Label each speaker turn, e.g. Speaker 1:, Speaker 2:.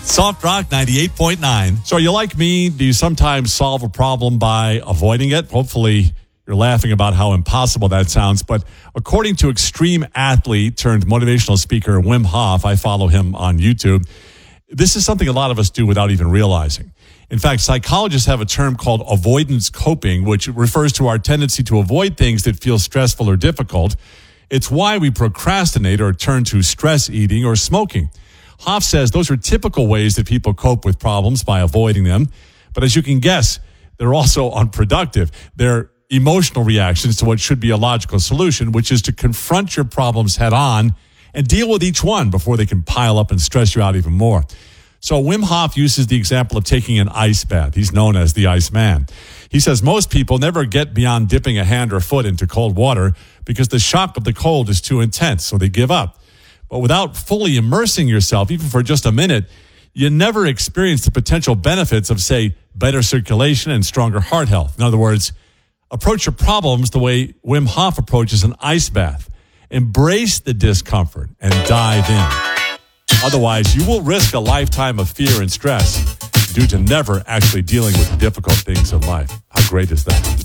Speaker 1: Soft Rock 98.9. So are you like me? Do you sometimes solve a problem by avoiding it? Hopefully you're laughing about how impossible that sounds. But according to extreme athlete turned motivational speaker Wim Hof, I follow him on YouTube, this is something a lot of us do without even realizing. In fact, psychologists have a term called avoidance coping, which refers to our tendency to avoid things that feel stressful or difficult. It's why we procrastinate or turn to stress eating or smoking. Hof says those are typical ways that people cope with problems by avoiding them. But as you can guess, they're also unproductive. They're emotional reactions to what should be a logical solution, which is to confront your problems head on and deal with each one before they can pile up and stress you out even more. So Wim Hof uses the example of taking an ice bath. He's known as the Iceman. He says most people never get beyond dipping a hand or foot into cold water because the shock of the cold is too intense, so they give up. But without fully immersing yourself, even for just a minute, you never experience the potential benefits of, say, better circulation and stronger heart health. In other words, approach your problems the way Wim Hof approaches an ice bath. Embrace the discomfort and dive in. Otherwise, you will risk a lifetime of fear and stress due to never actually dealing with the difficult things in life. How great is that?